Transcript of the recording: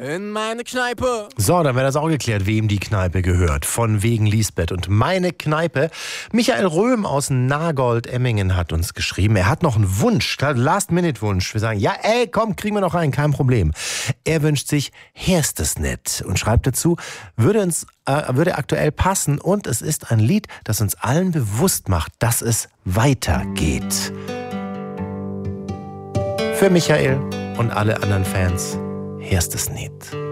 in meine Kneipe. So, dann wäre das auch geklärt, wem die Kneipe gehört. Von wegen Lisbeth. Und meine Kneipe. Michael Röhm aus Nagold-Emmingen hat uns geschrieben. Er hat noch einen Wunsch, Last-Minute-Wunsch. Wir sagen, ja, ey, komm, kriegen wir noch rein, kein Problem. Er wünscht sich Herstesnet und schreibt dazu, würde aktuell passen und es ist ein Lied, das uns allen bewusst macht, dass es weitergeht. Für Michael und alle anderen Fans, Herstesnet.